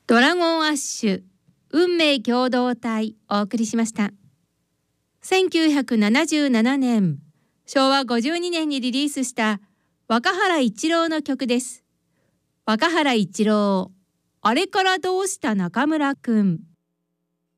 ドラゴンアッシュ運命共同体お送りしました。1977年昭和52年にリリースした若原一郎の曲です。若原一郎、あれからどうした中村くん。